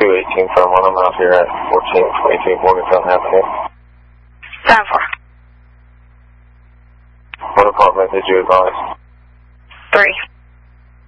218 Fairmont. I'm out here at 1422 Morgantown Avenue. 10-4. What apartment did you advise? 3.